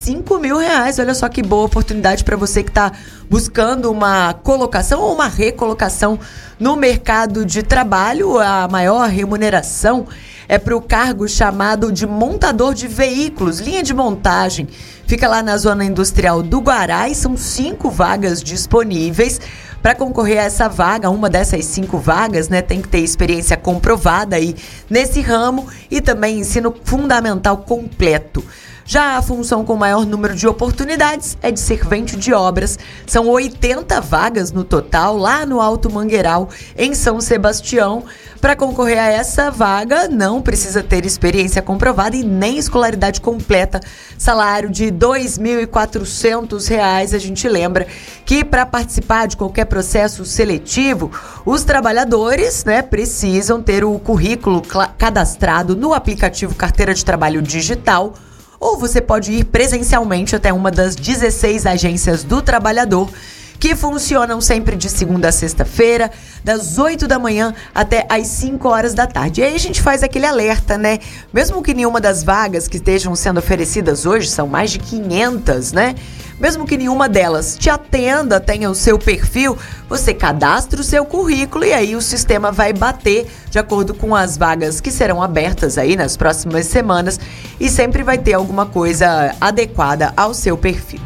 R$5.000. Olha só que boa oportunidade para você que está buscando uma colocação ou uma recolocação no mercado de trabalho. A maior remuneração é para o cargo chamado de montador de veículos, linha de montagem. Fica lá na zona industrial do Guará e são 5 vagas disponíveis. Para concorrer a essa vaga, uma dessas 5 vagas, tem que ter experiência comprovada aí nesse ramo e também ensino fundamental completo. Já a função com maior número de oportunidades é de servente de obras. São 80 vagas no total, lá no Alto Mangueiral, em São Sebastião. Para concorrer a essa vaga, não precisa ter experiência comprovada e nem escolaridade completa. Salário de R$ 2.400. A gente lembra que para participar de qualquer processo seletivo, os trabalhadores, precisam ter o currículo cadastrado no aplicativo Carteira de Trabalho Digital, ou você pode ir presencialmente até uma das 16 agências do trabalhador, que funcionam sempre de segunda a sexta-feira, das 8 da manhã até as 5 horas da tarde. E aí a gente faz aquele alerta, Mesmo que nenhuma das vagas que estejam sendo oferecidas hoje, são mais de 500, Mesmo que nenhuma delas te atenda, tenha o seu perfil, você cadastra o seu currículo e aí o sistema vai bater de acordo com as vagas que serão abertas aí nas próximas semanas e sempre vai ter alguma coisa adequada ao seu perfil.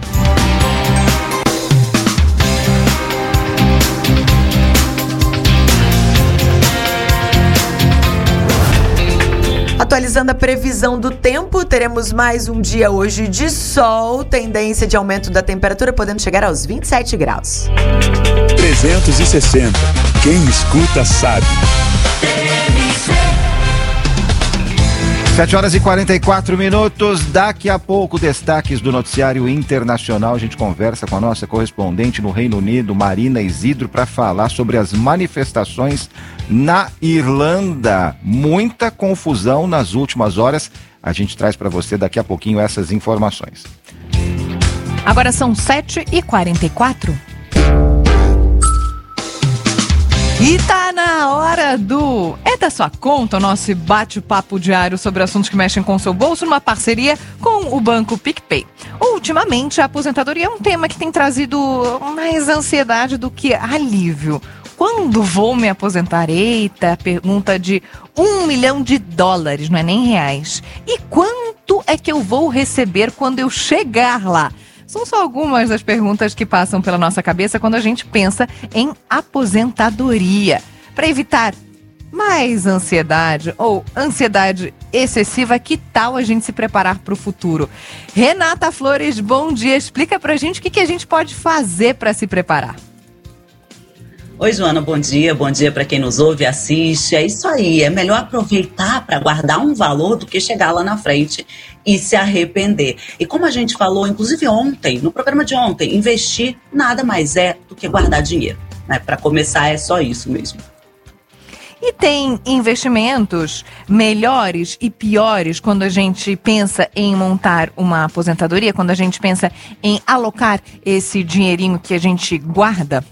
Atualizando a previsão do tempo, teremos mais um dia hoje de sol, tendência de aumento da temperatura, podendo chegar aos 27 graus. 360. Quem escuta sabe. 7h44. Daqui a pouco, destaques do noticiário internacional. A gente conversa com a nossa correspondente no Reino Unido, Marina Isidro, para falar sobre as manifestações na Irlanda. Muita confusão nas últimas horas. A gente traz para você daqui a pouquinho essas informações. Agora são 7h44. E tá na hora do É da Sua Conta, o nosso bate-papo diário sobre assuntos que mexem com o seu bolso, numa parceria com o Banco PicPay. Ultimamente, a aposentadoria é um tema que tem trazido mais ansiedade do que alívio. Quando vou me aposentar? Eita, pergunta de $1 milhão, não é nem reais. E quanto é que eu vou receber quando eu chegar lá? São só algumas das perguntas que passam pela nossa cabeça quando a gente pensa em aposentadoria. Para evitar mais ansiedade ou ansiedade excessiva, que tal a gente se preparar para o futuro? Renata Flores, bom dia. Explica pra gente o que a gente pode fazer para se preparar. Oi, Joana, bom dia para quem nos ouve e assiste. É isso aí, é melhor aproveitar para guardar um valor do que chegar lá na frente e se arrepender. E como a gente falou, inclusive ontem, no programa de ontem, investir nada mais é do que guardar dinheiro. Para começar, é só isso mesmo. E tem investimentos melhores e piores quando a gente pensa em montar uma aposentadoria, quando a gente pensa em alocar esse dinheirinho que a gente guarda?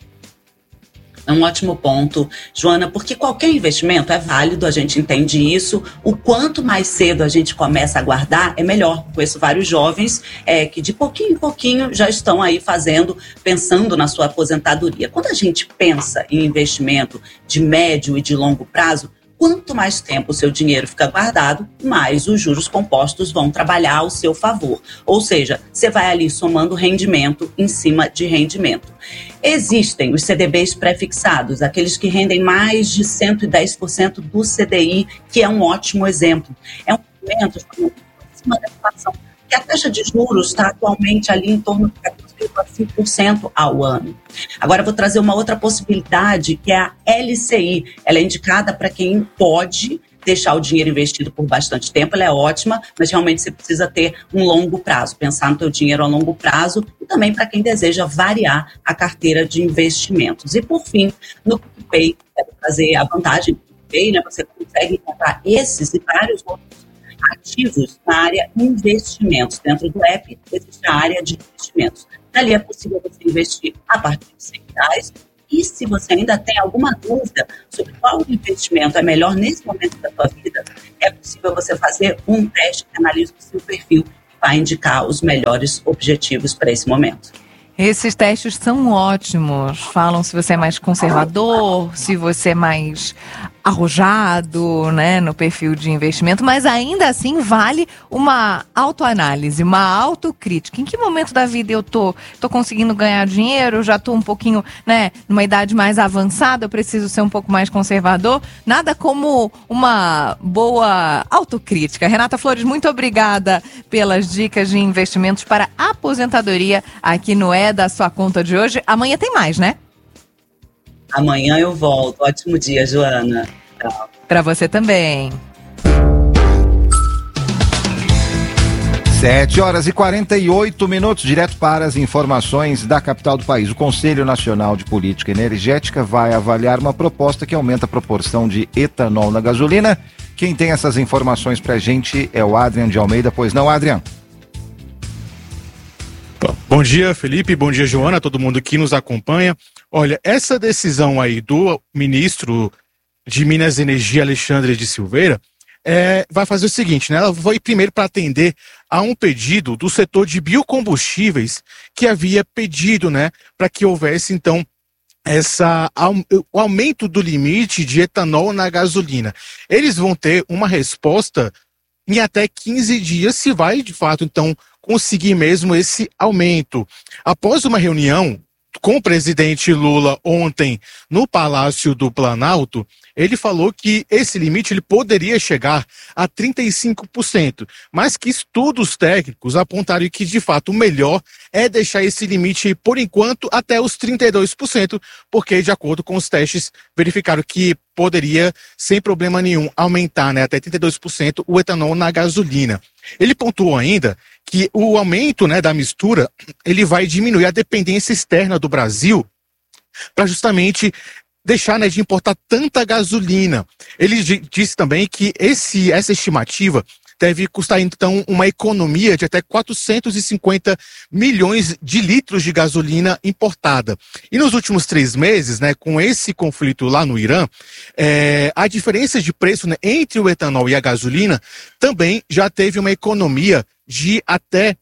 É um ótimo ponto, Joana, porque qualquer investimento é válido, a gente entende isso. O quanto mais cedo a gente começa a guardar, é melhor. Conheço vários jovens que de pouquinho em pouquinho já estão aí pensando na sua aposentadoria. Quando a gente pensa em investimento de médio e de longo prazo, quanto mais tempo o seu dinheiro fica guardado, mais os juros compostos vão trabalhar ao seu favor. Ou seja, você vai ali somando rendimento em cima de rendimento. Existem os CDBs pré-fixados, aqueles que rendem mais de 110% do CDI, que é um ótimo exemplo. É um momento acima da inflação, que a taxa de juros está atualmente ali em torno de 14,5% ao ano. Agora eu vou trazer uma outra possibilidade, que é a LCI. Ela é indicada para quem pode deixar o dinheiro investido por bastante tempo, ela é ótima, mas realmente você precisa ter um longo prazo, pensar no teu dinheiro a longo prazo, e também para quem deseja variar a carteira de investimentos. E por fim, no PicPay, quero trazer a vantagem do PicPay, você consegue encontrar esses e vários outros ativos na área investimentos. Dentro do app existe a área de investimentos. Ali é possível você investir a partir de R$100. E se você ainda tem alguma dúvida sobre qual investimento é melhor nesse momento da sua vida, é possível você fazer um teste que analisa o seu perfil vai indicar os melhores objetivos para esse momento. Esses testes são ótimos. Falam se você é mais conservador, se você é mais arrojado, né, no perfil de investimento, mas ainda assim vale uma autoanálise, uma autocrítica. Em que momento da vida eu tô conseguindo ganhar dinheiro, já tô um pouquinho, né, numa idade mais avançada, eu preciso ser um pouco mais conservador. Nada como uma boa autocrítica. Renata Flores, muito obrigada pelas dicas de investimentos para aposentadoria aqui no É da Sua Conta de hoje. Amanhã tem mais, né? Amanhã eu volto. Ótimo dia, Joana. Tchau. Para você também. 7h48, direto para as informações da capital do país. O Conselho Nacional de Política Energética vai avaliar uma proposta que aumenta a proporção de etanol na gasolina. Quem tem essas informações pra gente é o Adrian de Almeida. Pois não, Adrian? Bom dia, Felipe. Bom dia, Joana, todo mundo que nos acompanha. Olha, essa decisão aí do ministro de Minas e Energia, Alexandre de Silveira, vai fazer o seguinte, né? Ela foi primeiro para atender a um pedido do setor de biocombustíveis que havia pedido, né, para que houvesse, então, o aumento do limite de etanol na gasolina. Eles vão ter uma resposta em até 15 dias, se vai, de fato, então, conseguir mesmo esse aumento. Após uma reunião com o presidente Lula ontem no Palácio do Planalto, ele falou que esse limite ele poderia chegar a 35%, mas que estudos técnicos apontaram que, de fato, o melhor é deixar esse limite, por enquanto, até os 32%, porque, de acordo com os testes, verificaram que poderia, sem problema nenhum, aumentar, né, até 32% o etanol na gasolina. Ele pontuou ainda que o aumento, né, da mistura, ele vai diminuir a dependência externa do Brasil para justamente deixar, né, de importar tanta gasolina. Ele disse também que essa estimativa deve custar, então, uma economia de até 450 milhões de litros de gasolina importada. E nos últimos 3 meses, né, com esse conflito lá no Irã, a diferença de preço, né, entre o etanol e a gasolina também já teve uma economia de até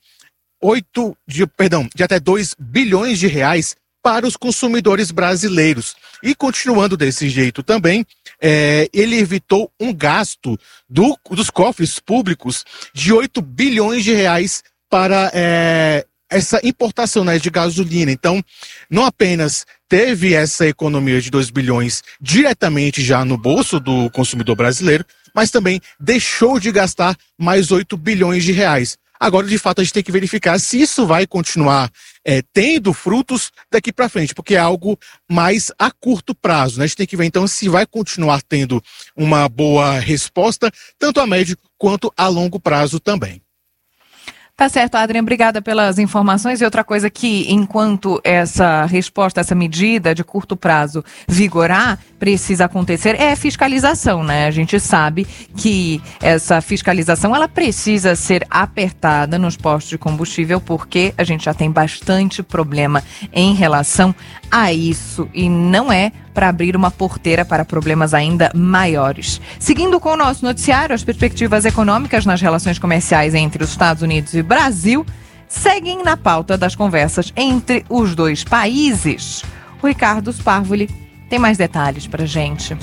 2 bilhões de reais para os consumidores brasileiros. E continuando desse jeito também, ele evitou um gasto dos cofres públicos de 8 bilhões de reais para essa importação, né, de gasolina. Então, não apenas teve essa economia de 2 bilhões diretamente já no bolso do consumidor brasileiro, mas também deixou de gastar mais 8 bilhões de reais. Agora, de fato, a gente tem que verificar se isso vai continuar tendo frutos daqui para frente, porque é algo mais a curto prazo, né? A gente tem que ver, então, se vai continuar tendo uma boa resposta, tanto a médio quanto a longo prazo também. Tá certo, Adrian, obrigada pelas informações. E outra coisa que, enquanto essa resposta, essa medida de curto prazo vigorar, precisa acontecer é a fiscalização, né? A gente sabe que essa fiscalização, ela precisa ser apertada nos postos de combustível, porque a gente já tem bastante problema em relação a isso. E não é para abrir uma porteira para problemas ainda maiores. Seguindo com o nosso noticiário, as perspectivas econômicas nas relações comerciais entre os Estados Unidos e Brasil seguem na pauta das conversas entre os dois países. O Ricardo Sparvoli tem mais detalhes para a gente.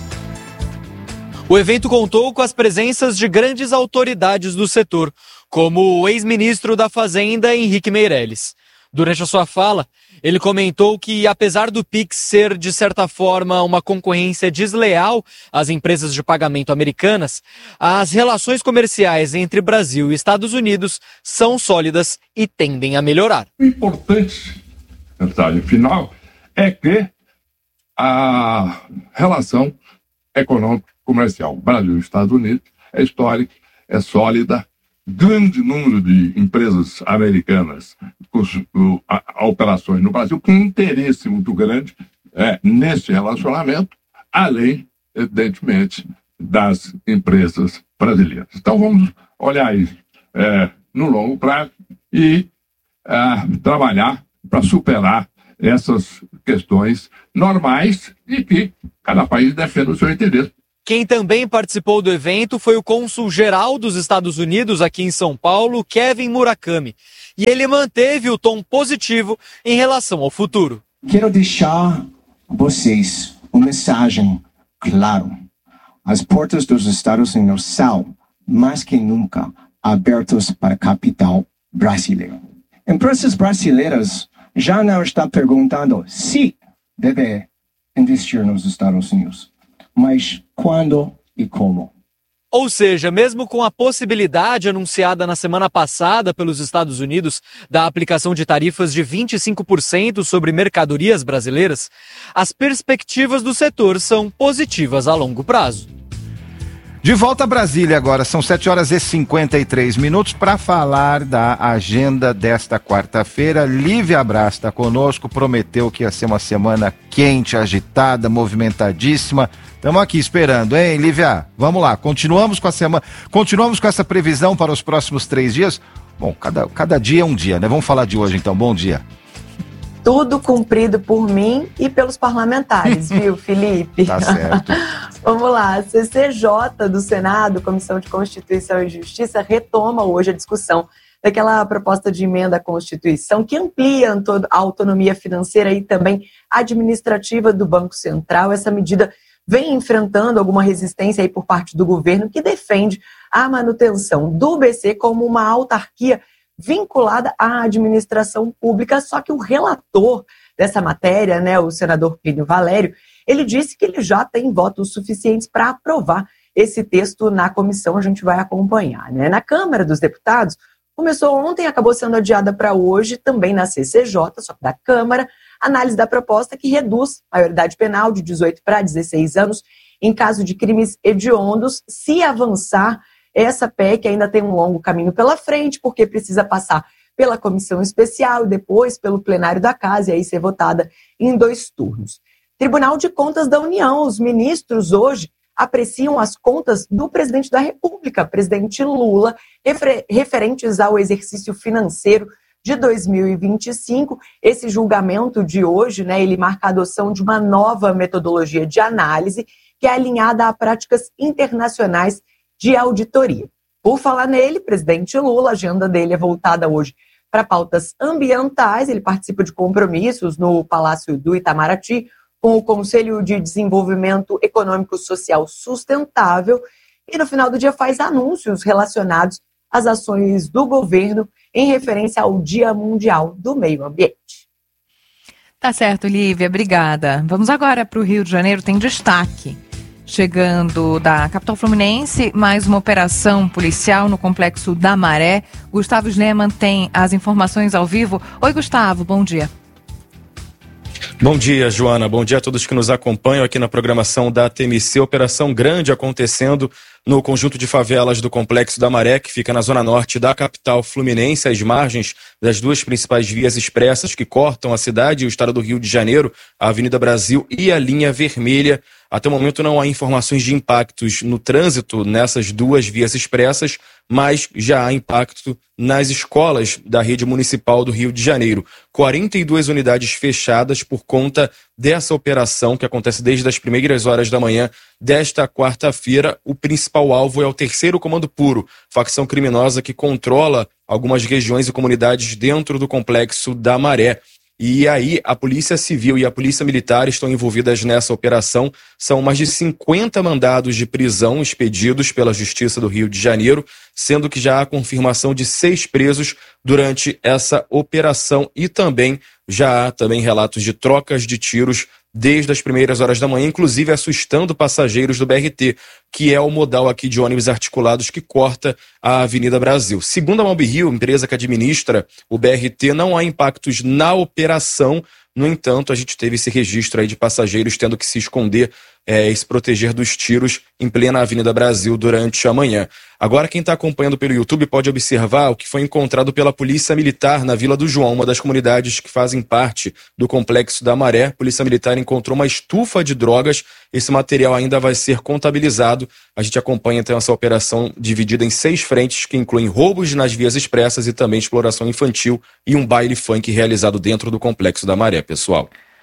O evento contou com as presenças de grandes autoridades do setor, como o ex-ministro da Fazenda, Henrique Meirelles. Durante a sua fala, ele comentou que, apesar do Pix ser, de certa forma, uma concorrência desleal às empresas de pagamento americanas, as relações comerciais entre Brasil e Estados Unidos são sólidas e tendem a melhorar. O importante, mensagem final, é que a relação econômico-comercial Brasil e Estados Unidos é histórica, é sólida. Grande número de empresas americanas com operações no Brasil, com interesse muito grande nesse relacionamento, além, evidentemente, das empresas brasileiras. Então, vamos olhar isso no longo prazo e trabalhar para superar essas questões normais e que cada país defenda o seu interesse. Quem também participou do evento foi o cônsul-geral dos Estados Unidos aqui em São Paulo, Kevin Murakami. E ele manteve o tom positivo em relação ao futuro. Quero deixar vocês uma mensagem clara. As portas dos Estados Unidos são, mais que nunca, abertas para capital brasileiro. Empresas brasileiras já não estão perguntando se deve investir nos Estados Unidos, mas quando e como. Ou seja, mesmo com a possibilidade anunciada na semana passada pelos Estados Unidos da aplicação de tarifas de 25% sobre mercadorias brasileiras, as perspectivas do setor são positivas a longo prazo. De volta a Brasília agora, são 7h53 para falar da agenda desta quarta-feira. Lívia Braz está conosco, prometeu que ia ser uma semana quente, agitada, movimentadíssima. Estamos aqui esperando, hein, Lívia? Vamos lá, continuamos com essa previsão para os próximos 3 dias? Bom, cada dia é um dia, né? Vamos falar de hoje então, bom dia. Tudo cumprido por mim e pelos parlamentares, viu, Felipe? Tá certo. Vamos lá, a CCJ do Senado, Comissão de Constituição e Justiça, retoma hoje a discussão daquela proposta de emenda à Constituição que amplia a autonomia financeira e também administrativa do Banco Central. Essa medida vem enfrentando alguma resistência aí por parte do governo, que defende a manutenção do BC como uma autarquia vinculada à administração pública, só que o relator dessa matéria, né, o senador Plínio Valério, ele disse que ele já tem votos suficientes para aprovar esse texto na comissão, a gente vai acompanhar, né? Na Câmara dos Deputados, começou ontem, acabou sendo adiada para hoje, também na CCJ, só que da Câmara, análise da proposta que reduz a maioridade penal de 18 para 16 anos em caso de crimes hediondos. Se avançar, essa PEC ainda tem um longo caminho pela frente, porque precisa passar pela comissão especial e depois pelo plenário da casa, e aí ser votada em 2 turnos. Tribunal de Contas da União, os ministros hoje apreciam as contas do presidente da República, presidente Lula, referentes ao exercício financeiro de 2025. Esse julgamento de hoje, né, ele marca a adoção de uma nova metodologia de análise que é alinhada a práticas internacionais de auditoria. Por falar nele, presidente Lula, a agenda dele é voltada hoje para pautas ambientais, ele participa de compromissos no Palácio do Itamaraty, com o Conselho de Desenvolvimento Econômico Social Sustentável, e no final do dia faz anúncios relacionados às ações do governo em referência ao Dia Mundial do Meio Ambiente. Tá certo, Lívia, obrigada. Vamos agora para o Rio de Janeiro, tem destaque. Chegando da capital fluminense, mais uma operação policial no Complexo da Maré. Gustavo Sleman tem as informações ao vivo. Oi, Gustavo, bom dia. Bom dia, Joana. Bom dia a todos que nos acompanham aqui na programação da TMC. Operação grande acontecendo no conjunto de favelas do Complexo da Maré, que fica na zona norte da capital fluminense, às margens das 2 principais vias expressas que cortam a cidade e o estado do Rio de Janeiro, a Avenida Brasil e a linha vermelha. Até o momento não há informações de impactos no trânsito nessas 2 vias expressas, mas já há impacto nas escolas da rede municipal do Rio de Janeiro. 42 unidades fechadas por conta dessa operação que acontece desde as primeiras horas da manhã desta quarta-feira. O principal alvo é o 3º Comando Puro, facção criminosa que controla algumas regiões e comunidades dentro do Complexo da Maré. E aí a Polícia Civil e a Polícia Militar estão envolvidas nessa operação. São mais de 50 mandados de prisão expedidos pela Justiça do Rio de Janeiro, sendo que já há confirmação de 6 presos durante essa operação e também já há relatos de trocas de tiros desde as primeiras horas da manhã, inclusive assustando passageiros do BRT, que é o modal aqui de ônibus articulados que corta a Avenida Brasil. Segundo a MobiRio, empresa que administra o BRT, não há impactos na operação. No entanto, a gente teve esse registro aí de passageiros tendo que se esconder e se proteger dos tiros em plena Avenida Brasil durante a manhã. Agora, quem está acompanhando pelo YouTube pode observar o que foi encontrado pela Polícia Militar na Vila do João, uma das comunidades que fazem parte do Complexo da Maré. A Polícia Militar encontrou uma estufa de drogas. Esse material ainda vai ser contabilizado. A gente acompanha então essa operação dividida em 6 frentes, que incluem roubos nas vias expressas e também exploração infantil e um baile funk realizado dentro do Complexo da Maré, pessoal.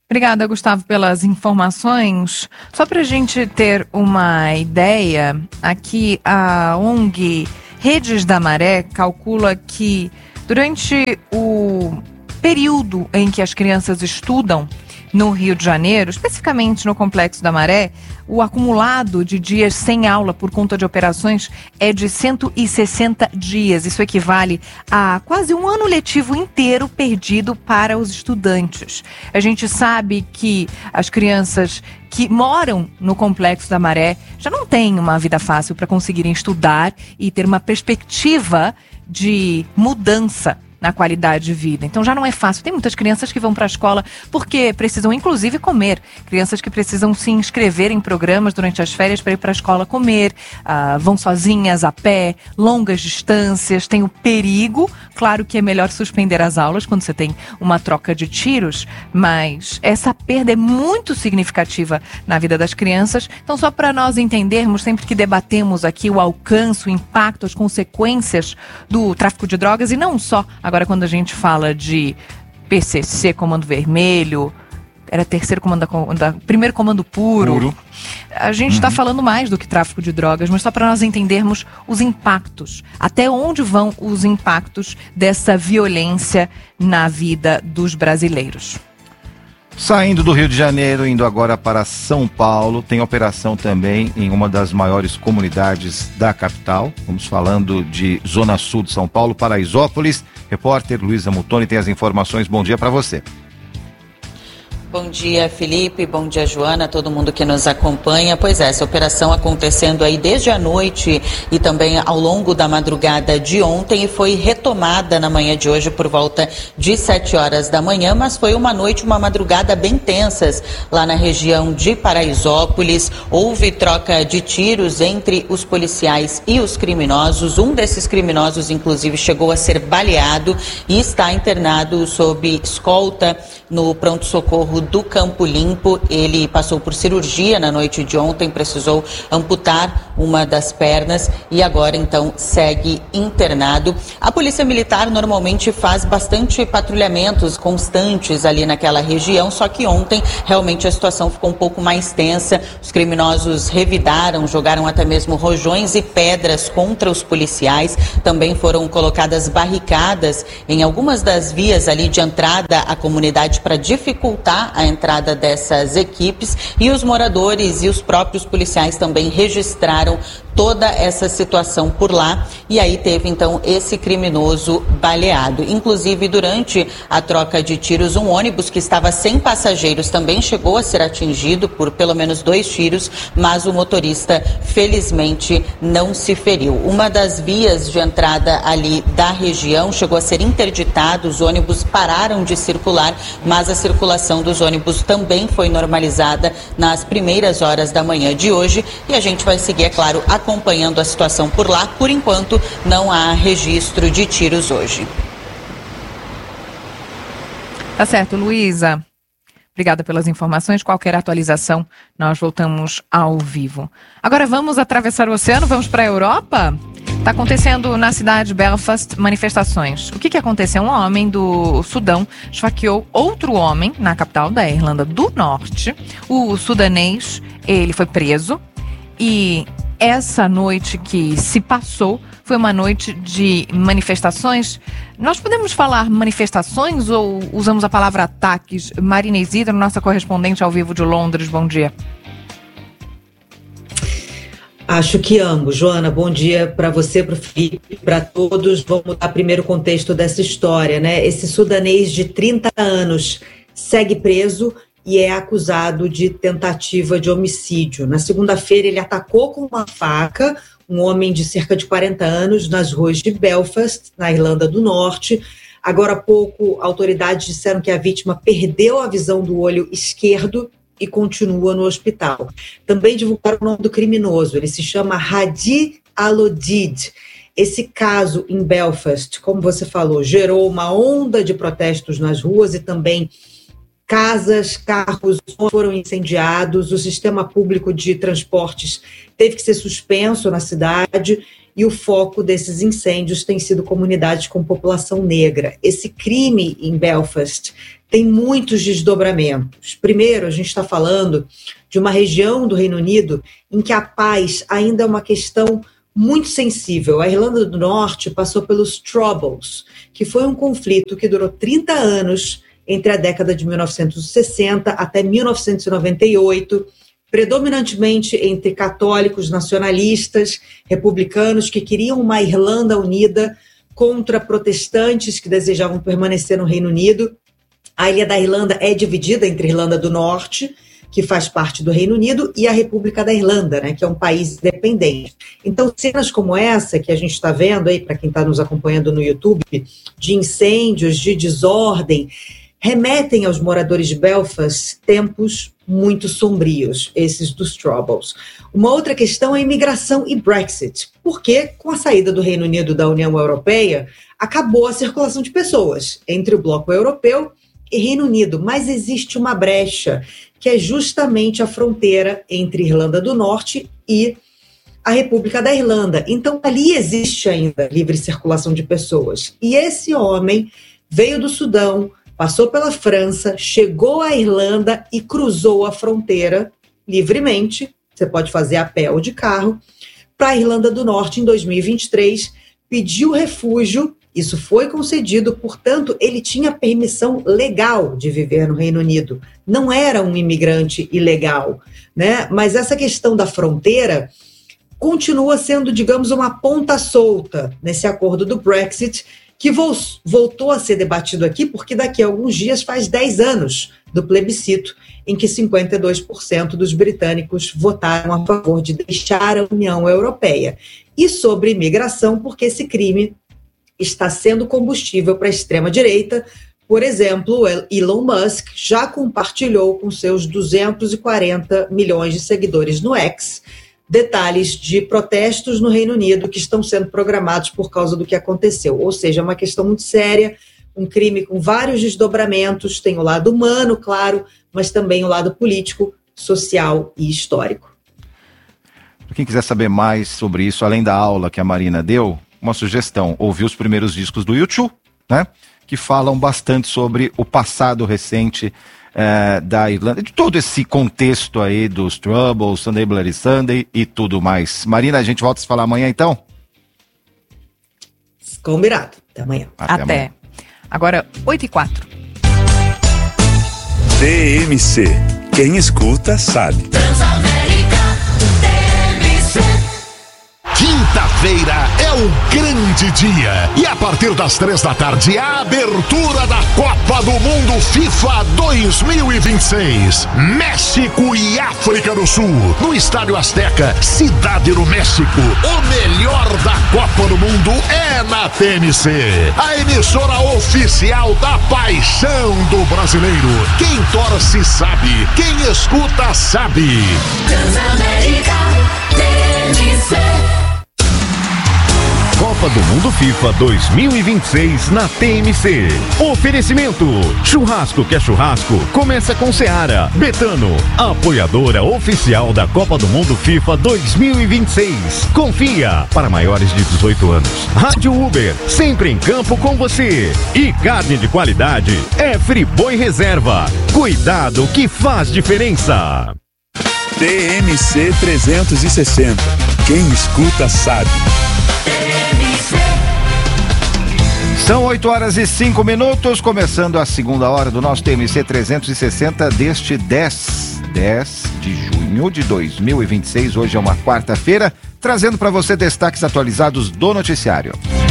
Obrigada, Gustavo, pelas informações. Só para a gente ter uma ideia, aqui a ONG Redes da Maré calcula que durante o período em que as crianças estudam no Rio de Janeiro, especificamente no Complexo da Maré, o acumulado de dias sem aula por conta de operações é de 160 dias. Isso equivale a quase um ano letivo inteiro perdido para os estudantes. A gente sabe que as crianças que moram no Complexo da Maré já não têm uma vida fácil para conseguirem estudar e ter uma perspectiva de mudança na qualidade de vida. Então já não é fácil. Tem muitas crianças que vão para a escola porque precisam inclusive comer. Crianças que precisam se inscrever em programas durante as férias para ir para a escola comer. Vão sozinhas, a pé, longas distâncias. Tem o perigo. Claro que é melhor suspender as aulas quando você tem uma troca de tiros, mas essa perda é muito significativa na vida das crianças. Então, só para nós entendermos, sempre que debatemos aqui o alcance, o impacto, as consequências do tráfico de drogas, e não só agora quando a gente fala de PCC, Comando Vermelho, era primeiro comando puro. A gente está falando mais do que tráfico de drogas, mas só para nós entendermos os impactos. Até onde vão os impactos dessa violência na vida dos brasileiros. Saindo do Rio de Janeiro, indo agora para São Paulo, tem operação também em uma das maiores comunidades da capital. Vamos falando de Zona Sul de São Paulo, Paraisópolis. Repórter Luísa Mutoni tem as informações. Bom dia para você. Bom dia, Felipe. Bom dia, Joana, todo mundo que nos acompanha. Pois é, essa operação acontecendo aí desde a noite e também ao longo da madrugada de ontem e foi retomada na manhã de hoje por volta de 7 horas da manhã, mas foi uma noite, uma madrugada bem tensas lá na região de Paraisópolis. Houve troca de tiros entre os policiais e os criminosos. Um desses criminosos, inclusive, chegou a ser baleado e está internado sob escolta no pronto-socorro do Campo Limpo. Ele passou por cirurgia na noite de ontem, precisou amputar uma das pernas e agora então segue internado. A Polícia Militar normalmente faz bastante patrulhamentos constantes ali naquela região, só que ontem realmente a situação ficou um pouco mais tensa. Os criminosos revidaram, jogaram até mesmo rojões e pedras contra os policiais. Também foram colocadas barricadas em algumas das vias ali de entrada à comunidade para dificultar a entrada dessas equipes, e os moradores e os próprios policiais também registraram toda essa situação por lá, e aí teve então esse criminoso baleado. Inclusive, durante a troca de tiros, um ônibus que estava sem passageiros também chegou a ser atingido por pelo menos 2 tiros, mas o motorista felizmente não se feriu. Uma das vias de entrada ali da região chegou a ser interditada, os ônibus pararam de circular, mas a circulação dos ônibus também foi normalizada nas primeiras horas da manhã de hoje, e a gente vai seguir, é claro, acompanhando a situação por lá. Por enquanto, não há registro de tiros hoje. Tá certo, Luísa. Obrigada pelas informações. Qualquer atualização, nós voltamos ao vivo. Agora vamos atravessar o oceano, vamos para a Europa? Está acontecendo na cidade de Belfast manifestações. O que aconteceu? Um homem do Sudão esfaqueou outro homem na capital da Irlanda do Norte. O sudanês, ele foi preso e essa noite que se passou foi uma noite de manifestações. Nós podemos falar manifestações ou usamos a palavra ataques? Marina Isidro, nossa correspondente ao vivo de Londres, bom dia. Acho que ambos. Joana, bom dia para você, para o Felipe, para todos. Vamos dar primeiro o contexto dessa história, né? Esse sudanês de 30 anos segue preso e é acusado de tentativa de homicídio. Na segunda-feira, ele atacou com uma faca um homem de cerca de 40 anos nas ruas de Belfast, na Irlanda do Norte. Agora há pouco, autoridades disseram que a vítima perdeu a visão do olho esquerdo e continua no hospital. Também divulgaram o nome do criminoso. Ele se chama Hadi Al-Odid. Esse caso em Belfast, como você falou, gerou uma onda de protestos nas ruas e também casas, carros foram incendiados, o sistema público de transportes teve que ser suspenso na cidade e o foco desses incêndios tem sido comunidades com população negra. Esse crime em Belfast tem muitos desdobramentos. Primeiro, a gente está falando de uma região do Reino Unido em que a paz ainda é uma questão muito sensível. A Irlanda do Norte passou pelos Troubles, que foi um conflito que durou 30 anos entre a década de 1960 até 1998, predominantemente entre católicos nacionalistas, republicanos que queriam uma Irlanda unida contra protestantes que desejavam permanecer no Reino Unido. A Ilha da Irlanda é dividida entre a Irlanda do Norte, que faz parte do Reino Unido, e a República da Irlanda, né, que é um país independente. Então, cenas como essa que a gente está vendo aí, para quem está nos acompanhando no YouTube, de incêndios, de desordem, remetem aos moradores de Belfast tempos muito sombrios, esses dos Troubles. Uma outra questão é imigração e Brexit, porque com a saída do Reino Unido da União Europeia, acabou a circulação de pessoas entre o bloco europeu e Reino Unido, mas existe uma brecha, que é justamente a fronteira entre Irlanda do Norte e a República da Irlanda. Então, ali existe ainda livre circulação de pessoas. E esse homem veio do Sudão, passou pela França, chegou à Irlanda e cruzou a fronteira livremente, você pode fazer a pé ou de carro, para a Irlanda do Norte em 2023, pediu refúgio, isso foi concedido, portanto, ele tinha permissão legal de viver no Reino Unido, não era um imigrante ilegal, né? Mas essa questão da fronteira continua sendo, digamos, uma ponta solta nesse acordo do Brexit, que voltou a ser debatido aqui, porque daqui a alguns dias faz 10 anos do plebiscito, em que 52% dos britânicos votaram a favor de deixar a União Europeia. E sobre imigração, porque esse crime está sendo combustível para a extrema-direita. Por exemplo, Elon Musk já compartilhou com seus 240 milhões de seguidores no X detalhes de protestos no Reino Unido que estão sendo programados por causa do que aconteceu. Ou seja, é uma questão muito séria, um crime com vários desdobramentos, tem o lado humano, claro, mas também o lado político, social e histórico. Para quem quiser saber mais sobre isso, além da aula que a Marina deu, uma sugestão, ouvir os primeiros discos do U2, né, que falam bastante sobre o passado recente da Irlanda, de todo esse contexto aí dos Troubles, Sunday Bloody Sunday e tudo mais. Marina, a gente volta a se falar amanhã então? Combinado. Até amanhã. Até. Amanhã. Agora, 8h04. TMC. Quem escuta sabe. Quinta-feira é o grande dia e a partir das 15h, a abertura da Copa do Mundo FIFA 2026. México e África do Sul, no Estádio Azteca, Cidade do México. O melhor da Copa do Mundo é na TMC, a emissora oficial da paixão do brasileiro. Quem torce sabe, quem escuta sabe. Transamérica, TMC. Copa do Mundo FIFA 2026 na TMC. Oferecimento: churrasco que é churrasco, começa com Seara. Betano, apoiadora oficial da Copa do Mundo FIFA 2026. Confia, para maiores de 18 anos. Rádio Uber, sempre em campo com você. E carne de qualidade é Friboi Reserva. Cuidado que faz diferença. TMC 360. Quem escuta sabe. São 8h05, começando a segunda hora do nosso TMC 360 deste 10 de junho de 2026. Hoje é uma quarta-feira, trazendo para você destaques atualizados do noticiário.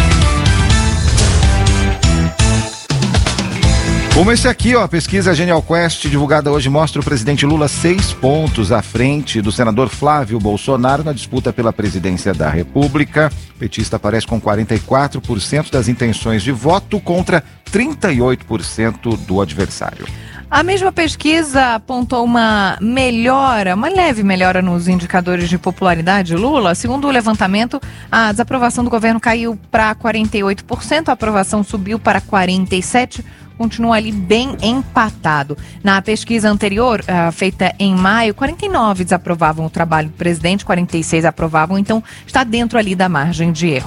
Como esse aqui, a pesquisa Genial Quest, divulgada hoje, mostra o presidente Lula 6 pontos à frente do senador Flávio Bolsonaro na disputa pela presidência da República. O petista aparece com 44% das intenções de voto contra 38% do adversário. A mesma pesquisa apontou uma leve melhora nos indicadores de popularidade de Lula. Segundo o levantamento, a desaprovação do governo caiu para 48%, a aprovação subiu para 47%. Continua ali bem empatado. Na pesquisa anterior, feita em maio, 49 desaprovavam o trabalho do presidente, 46 aprovavam, então está dentro ali da margem de erro.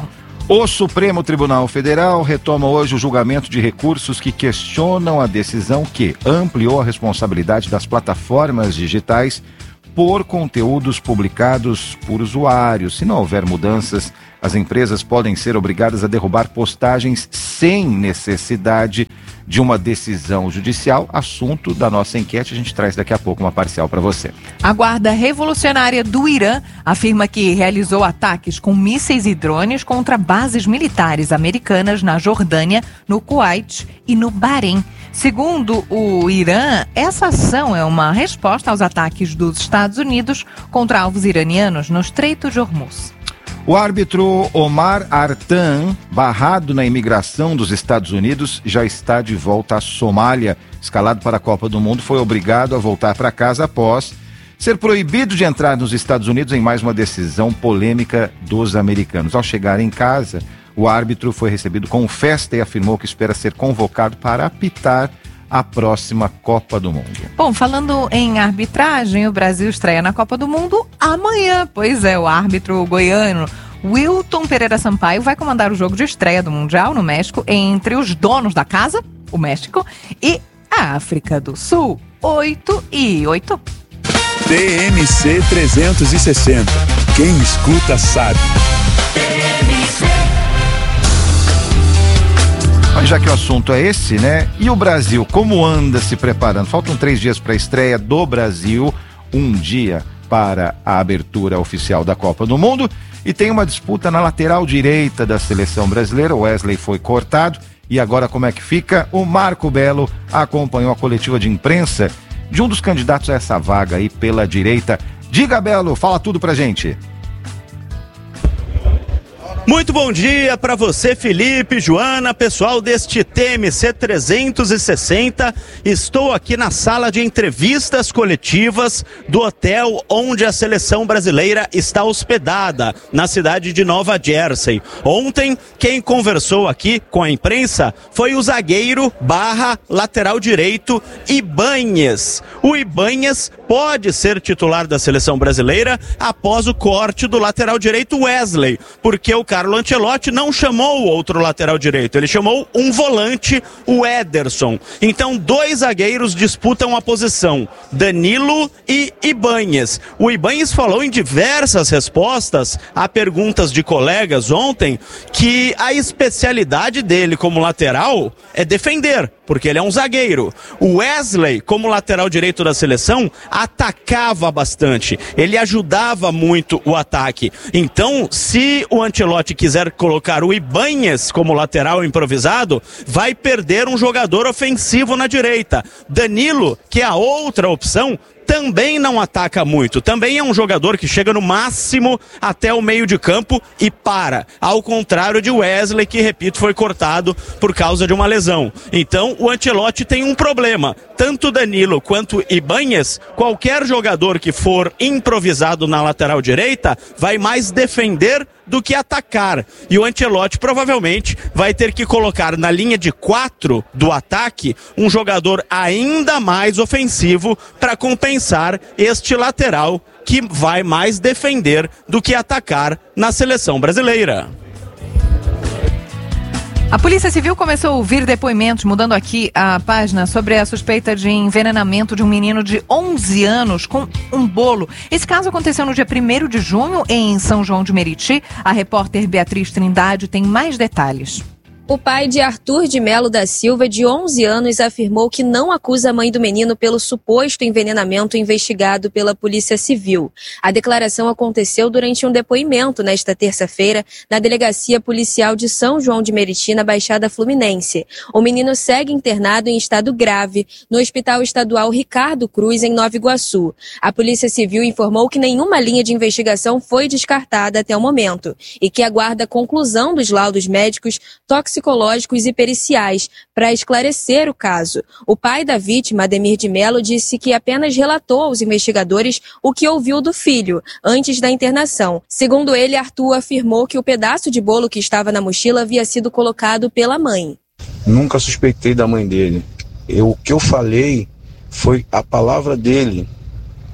O Supremo Tribunal Federal retoma hoje o julgamento de recursos que questionam a decisão que ampliou a responsabilidade das plataformas digitais por conteúdos publicados por usuários. Se não houver mudanças, as empresas podem ser obrigadas a derrubar postagens sem necessidade de uma decisão judicial. Assunto da nossa enquete, a gente traz daqui a pouco uma parcial para você. A Guarda Revolucionária do Irã afirma que realizou ataques com mísseis e drones contra bases militares americanas na Jordânia, no Kuwait e no Bahrein. Segundo o Irã, essa ação é uma resposta aos ataques dos Estados Unidos contra alvos iranianos no Estreito de Hormuz. O árbitro Omar Artan, barrado na imigração dos Estados Unidos, já está de volta à Somália. Escalado para a Copa do Mundo, foi obrigado a voltar para casa após ser proibido de entrar nos Estados Unidos em mais uma decisão polêmica dos americanos. Ao chegar em casa, o árbitro foi recebido com festa e afirmou que espera ser convocado para apitar a próxima Copa do Mundo. Bom, falando em arbitragem, o Brasil estreia na Copa do Mundo amanhã. Pois é, o árbitro goiano Wilton Pereira Sampaio vai comandar o jogo de estreia do Mundial no México entre os donos da casa, o México, e a África do Sul. 8-8. TMC 360. Quem escuta sabe. Mas já que o assunto é esse, né? E o Brasil, como anda se preparando? Faltam 3 dias para a estreia do Brasil, 1 dia para a abertura oficial da Copa do Mundo. E tem uma disputa na lateral direita da seleção brasileira. O Wesley foi cortado. E agora como é que fica? O Marco Belo acompanhou a coletiva de imprensa de um dos candidatos a essa vaga aí pela direita. Diga, Belo, fala tudo pra gente. Muito bom dia para você, Felipe, Joana, pessoal deste TMC 360. Estou aqui na sala de entrevistas coletivas do hotel onde a seleção brasileira está hospedada, na cidade de Nova Jersey. Ontem, quem conversou aqui com a imprensa foi o zagueiro / lateral direito Ibanhes. O Ibanhes pode ser titular da seleção brasileira após o corte do lateral direito Wesley, porque o Carlo Ancelotti não chamou o outro lateral direito, ele chamou um volante, o Ederson. Então 2 zagueiros disputam a posição, Danilo e Ibanhes. O Ibanhes falou em diversas respostas a perguntas de colegas ontem que a especialidade dele como lateral é defender, porque ele é um zagueiro. O Wesley, como lateral direito da seleção, atacava bastante, ele ajudava muito o ataque. Então, se o Ancelotti quiser colocar o Ibanhes como lateral improvisado, vai perder um jogador ofensivo na direita. Danilo, que é a outra opção, também não ataca muito, também é um jogador que chega no máximo até o meio de campo e para, ao contrário de Wesley, que, repito, foi cortado por causa de uma lesão. Então o Ancelotti tem um problema, tanto Danilo quanto Ibanhes, qualquer jogador que for improvisado na lateral direita vai mais defender do que atacar, e o Ancelotti provavelmente vai ter que colocar na linha de 4 do ataque um jogador ainda mais ofensivo para compensar este lateral que vai mais defender do que atacar na seleção brasileira. A Polícia Civil começou a ouvir depoimentos, mudando aqui a página, sobre a suspeita de envenenamento de um menino de 11 anos com um bolo. Esse caso aconteceu no dia 1º de junho em São João de Meriti. A repórter Beatriz Trindade tem mais detalhes. O pai de Arthur de Melo da Silva, de 11 anos, afirmou que não acusa a mãe do menino pelo suposto envenenamento investigado pela Polícia Civil. A declaração aconteceu durante um depoimento nesta terça-feira na Delegacia Policial de São João de Meriti, na Baixada Fluminense. O menino segue internado em estado grave no Hospital Estadual Ricardo Cruz, em Nova Iguaçu. A Polícia Civil informou que nenhuma linha de investigação foi descartada até o momento e que aguarda a conclusão dos laudos médicos, toxicológicos e periciais para esclarecer o caso. O pai da vítima, Ademir de Melo, disse que apenas relatou aos investigadores o que ouviu do filho antes da internação. Segundo ele, Arthur afirmou que o pedaço de bolo que estava na mochila havia sido colocado pela mãe. Nunca suspeitei da mãe dele. O que eu falei foi a palavra dele.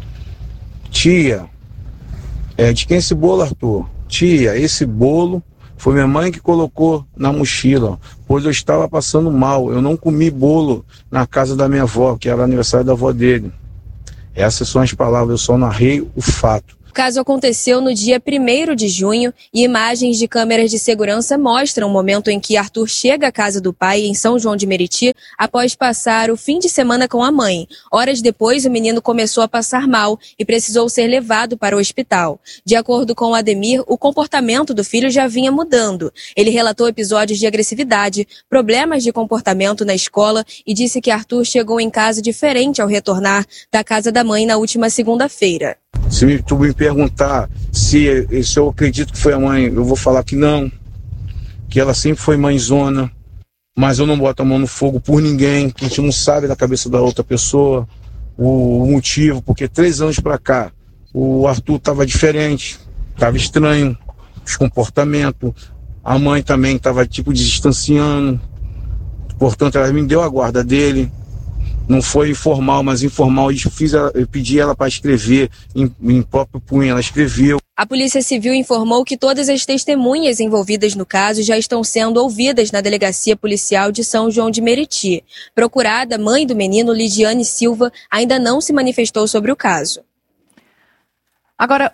Tia, de quem é esse bolo, Arthur? Tia, esse bolo Foi minha mãe que colocou na mochila, pois eu estava passando mal. Eu não comi bolo na casa da minha avó, que era aniversário da avó dele. Essas são as palavras, eu só narrei o fato. O caso aconteceu no dia 1º de junho e imagens de câmeras de segurança mostram o momento em que Arthur chega à casa do pai em São João de Meriti após passar o fim de semana com a mãe. Horas depois, o menino começou a passar mal e precisou ser levado para o hospital. De acordo com o Ademir, o comportamento do filho já vinha mudando. Ele relatou episódios de agressividade, problemas de comportamento na escola e disse que Arthur chegou em casa diferente ao retornar da casa da mãe na última segunda-feira. Se tu me perguntar se eu acredito que foi a mãe, eu vou falar que não, que ela sempre foi mãezona, mas eu não boto a mão no fogo por ninguém, que a gente não sabe da cabeça da outra pessoa o motivo, porque 3 anos pra cá o Arthur estava diferente, estava estranho, os comportamentos, a mãe também estava tipo distanciando, portanto ela me deu a guarda dele. Não foi formal, mas informal. Eu pedi ela para escrever em próprio punho, ela escreveu. A Polícia Civil informou que todas as testemunhas envolvidas no caso já estão sendo ouvidas na Delegacia Policial de São João de Meriti. Procurada, mãe do menino, Lidiane Silva, ainda não se manifestou sobre o caso. Agora,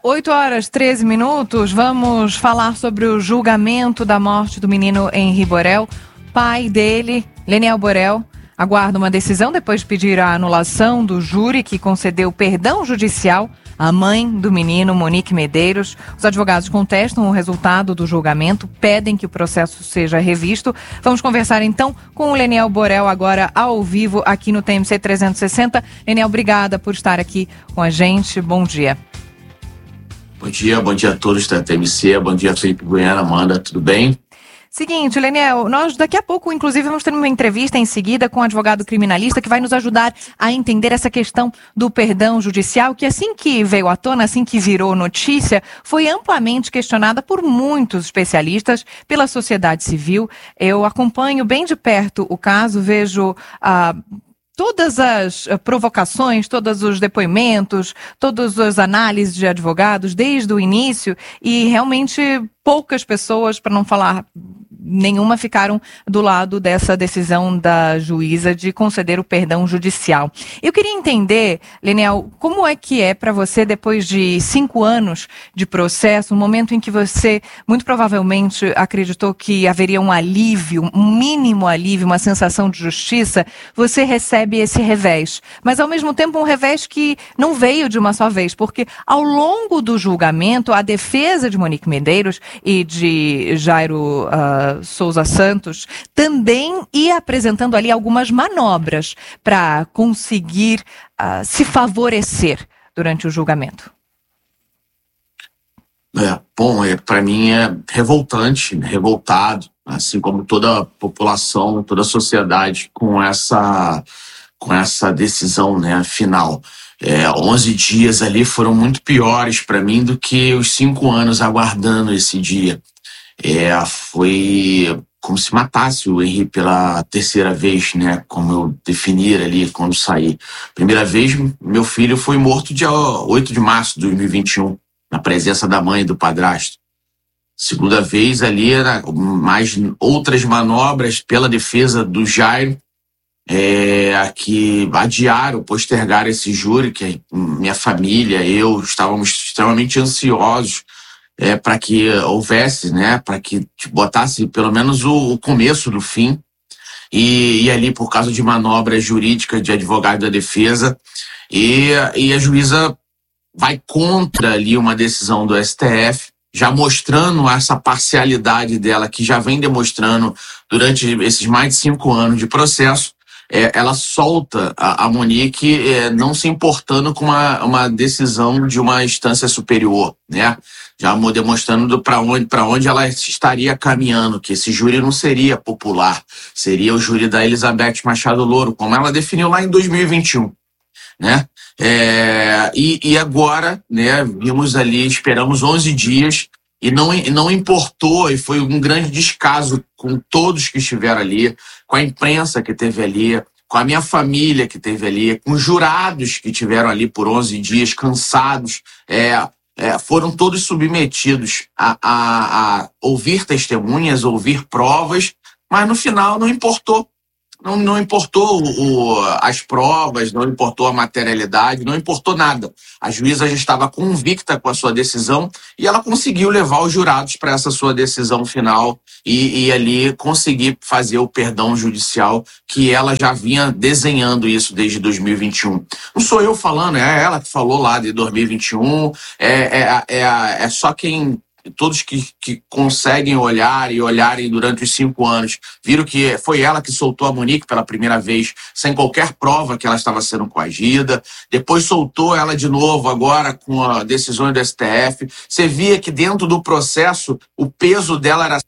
8h13, vamos falar sobre o julgamento da morte do menino Henri Borel. Pai dele, Leniel Borel, aguarda uma decisão depois de pedir a anulação do júri que concedeu perdão judicial à mãe do menino, Monique Medeiros. Os advogados contestam o resultado do julgamento, pedem que o processo seja revisto. Vamos conversar então com o Leniel Borel agora ao vivo aqui no TMC 360. Leniel, obrigada por estar aqui com a gente. Bom dia. Bom dia a todos da TMC. Bom dia, Felipe Goiana, Amanda, tudo bem? Seguinte, Leniel, nós daqui a pouco, inclusive, vamos ter uma entrevista em seguida com um advogado criminalista que vai nos ajudar a entender essa questão do perdão judicial, que assim que veio à tona, assim que virou notícia, foi amplamente questionada por muitos especialistas, pela sociedade civil. Eu acompanho bem de perto o caso, vejo todas as provocações, todos os depoimentos, todas as análises de advogados desde o início e realmente poucas pessoas, para não falar nenhuma, ficaram do lado dessa decisão da juíza de conceder o perdão judicial. Eu queria entender, Leniel, como é que é para você, depois de 5 anos de processo, um momento em que você muito provavelmente acreditou que haveria um alívio, um mínimo alívio, uma sensação de justiça, você recebe esse revés. Mas ao mesmo tempo um revés que não veio de uma só vez, porque ao longo do julgamento, a defesa de Monique Medeiros e de Jairo Souza Santos também ia apresentando ali algumas manobras para conseguir se favorecer durante o julgamento. Para mim é revoltado, assim como toda a população, toda a sociedade com essa decisão, né, final. 11 dias ali foram muito piores para mim do que os 5 anos aguardando esse dia. Foi como se matasse o Henri pela 3ª vez, né? Como eu definir ali quando saí. Primeira vez, meu filho foi morto dia 8 de março de 2021, na presença da mãe e do padrasto. Segunda vez ali, mais outras manobras pela defesa do Jairo, que adiaram, postergaram esse júri, que minha família, eu, estávamos extremamente ansiosos para que houvesse, né, para que botasse pelo menos o começo do fim, e ali por causa de manobras jurídicas de advogado da defesa, e a juíza vai contra ali uma decisão do STF, já mostrando essa parcialidade dela, que já vem demonstrando durante esses mais de 5 anos de processo. Ela solta a Monique não se importando com uma decisão de uma instância superior, né? Já demonstrando para onde ela estaria caminhando, que esse júri não seria popular, seria o júri da Elizabeth Machado Louro, como ela definiu lá em 2021, né? E agora, né, vimos ali, esperamos 11 dias e não importou, e foi um grande descaso com todos que estiveram ali, com a imprensa que esteve ali, com a minha família que esteve ali, com os jurados que estiveram ali por 11 dias, cansados, foram todos submetidos a ouvir testemunhas, ouvir provas, mas no final não importou. Não importou as provas, não importou a materialidade, não importou nada. A juíza já estava convicta com a sua decisão e ela conseguiu levar os jurados para essa sua decisão final e ali conseguir fazer o perdão judicial, que ela já vinha desenhando isso desde 2021. Não sou eu falando, é ela que falou lá de 2021, é só todos que conseguem olhar e olharem durante os 5 anos, viram que foi ela que soltou a Monique pela primeira vez, sem qualquer prova que ela estava sendo coagida. Depois soltou ela de novo, agora com a decisão do STF. Você via que dentro do processo, o peso dela era...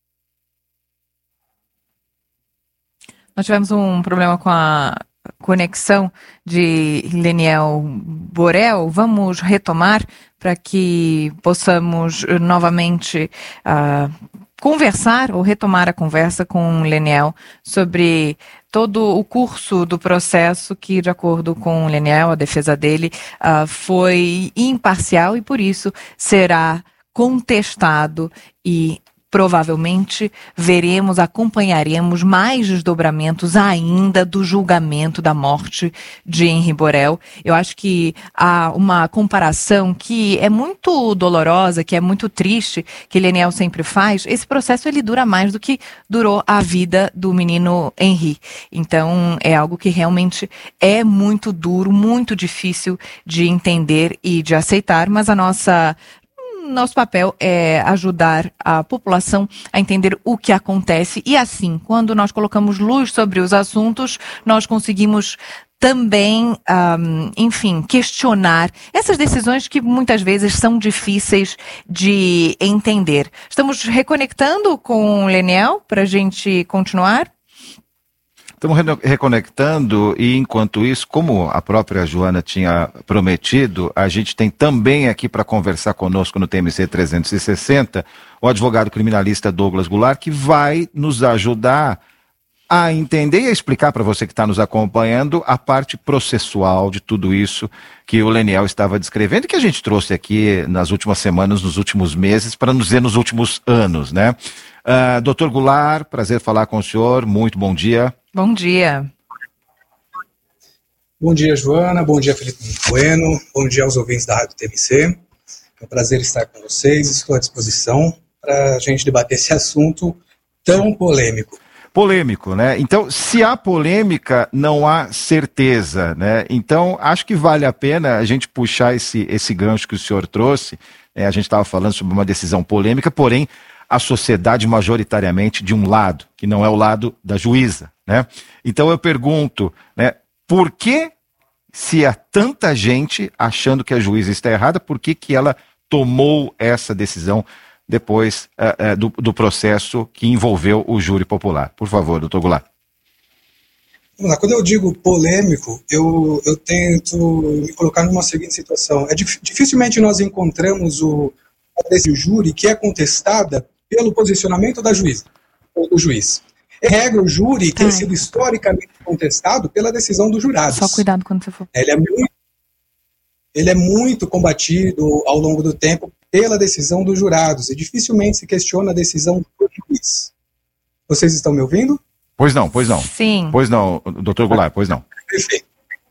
Nós tivemos um problema com a conexão de Leniel Borel. Vamos retomar para que possamos novamente conversar ou retomar a conversa com Leniel sobre todo o curso do processo que, de acordo com Leniel, a defesa dele foi imparcial e, por isso, será contestado e provavelmente acompanharemos mais desdobramentos ainda do julgamento da morte de Henri Borel. Eu acho que há uma comparação que é muito dolorosa, que é muito triste, que Leniel sempre faz. Esse processo ele dura mais do que durou a vida do menino Henri. Então é algo que realmente é muito duro, muito difícil de entender e de aceitar, mas nosso papel é ajudar a população a entender o que acontece e assim, quando nós colocamos luz sobre os assuntos, nós conseguimos também, questionar essas decisões que muitas vezes são difíceis de entender. Estamos reconectando com o Leniel para a gente continuar? Estamos reconectando e, enquanto isso, como a própria Joana tinha prometido, a gente tem também aqui para conversar conosco no TMC 360 o advogado criminalista Douglas Goulart, que vai nos ajudar a entender e a explicar para você que está nos acompanhando a parte processual de tudo isso que o Leniel estava descrevendo e que a gente trouxe aqui nas últimas semanas, nos últimos meses, para nos dizer nos últimos anos, né? Doutor Goulart, prazer falar com o senhor, muito bom dia. Bom dia. Bom dia, Joana. Bom dia, Felipe Bueno. Bom dia aos ouvintes da Rádio TMC. É um prazer estar com vocês. Estou à disposição para a gente debater esse assunto tão polêmico. Polêmico, né? Então, se há polêmica, não há certeza, né? Então, acho que vale a pena a gente puxar esse gancho que o senhor trouxe. A gente estava falando sobre uma decisão polêmica, porém, a sociedade majoritariamente de um lado, que não é o lado da juíza, né? Então eu pergunto, né, por que, se há tanta gente achando que a juíza está errada, por que ela tomou essa decisão depois do processo que envolveu o júri popular? Por favor, doutor Goulart. Quando eu digo polêmico, eu tento me colocar numa seguinte situação. Dificilmente nós encontramos o júri que é contestada pelo posicionamento da juíza, ou do juiz. Em regra, o júri tem sido historicamente contestado pela decisão dos jurados. Só cuidado quando você for. Ele é muito combatido ao longo do tempo pela decisão dos jurados, e dificilmente se questiona a decisão do juiz. Vocês estão me ouvindo? Pois não. Sim. Pois não, doutor Goulart, pois não. Perfeito.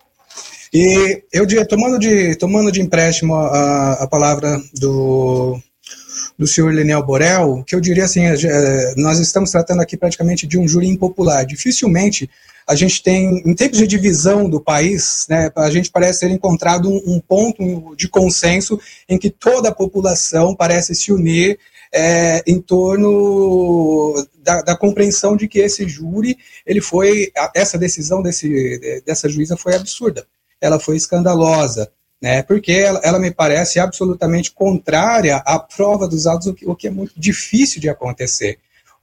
E eu diria, tomando de empréstimo a palavra do senhor Leniel Borel, o que eu diria assim, nós estamos tratando aqui praticamente de um júri impopular. Dificilmente a gente tem, em tempos de divisão do país, né, a gente parece ter encontrado um ponto de consenso em que toda a população parece se unir em torno da compreensão de que esse júri, essa decisão dessa juíza foi absurda, ela foi escandalosa, né, porque ela me parece absolutamente contrária à prova dos autos, o que é muito difícil de acontecer.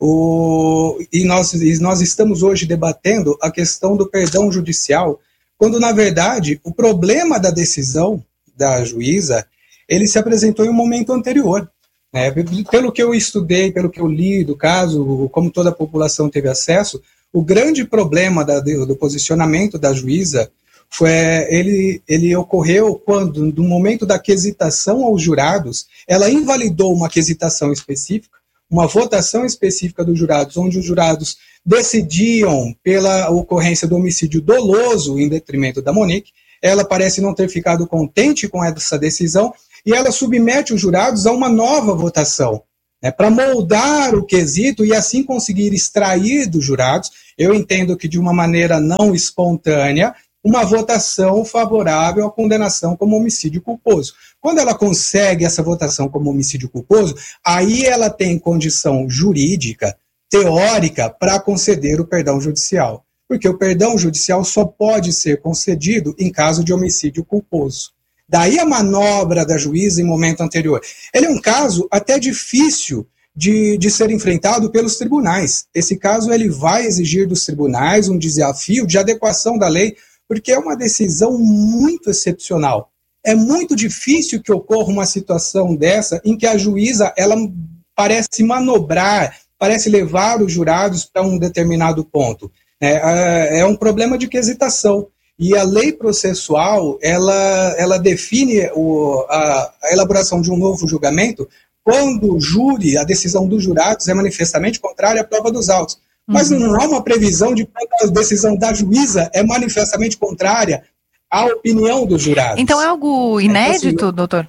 E nós estamos hoje debatendo a questão do perdão judicial, quando, na verdade, o problema da decisão da juíza, ele se apresentou em um momento anterior. Né? Pelo que eu estudei, pelo que eu li do caso, como toda a população teve acesso, o grande problema do posicionamento da juíza ele ocorreu quando, no momento da quesitação aos jurados, ela invalidou uma quesitação específica, uma votação específica dos jurados, onde os jurados decidiam pela ocorrência do homicídio doloso em detrimento da Monique. Ela parece não ter ficado contente com essa decisão e ela submete os jurados a uma nova votação, né, para moldar o quesito e assim conseguir extrair dos jurados, eu entendo que de uma maneira não espontânea, uma votação favorável à condenação como homicídio culposo. Quando ela consegue essa votação como homicídio culposo, aí ela tem condição jurídica, teórica, para conceder o perdão judicial. Porque o perdão judicial só pode ser concedido em caso de homicídio culposo. Daí a manobra da juíza em momento anterior. Ele é um caso até difícil de ser enfrentado pelos tribunais. Esse caso ele vai exigir dos tribunais um desafio de adequação da lei, porque é uma decisão muito excepcional. É muito difícil que ocorra uma situação dessa em que a juíza ela parece manobrar, parece levar os jurados para um determinado ponto. É um problema de quesitação. E a lei processual, ela define a elaboração de um novo julgamento quando o júri, a decisão dos jurados é manifestamente contrária à prova dos autos. Mas não há uma previsão de quando a decisão da juíza é manifestamente contrária à opinião dos jurados. Então é algo inédito, doutor?